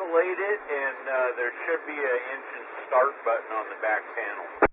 isolate it, and there should be an engine start button on the back panel.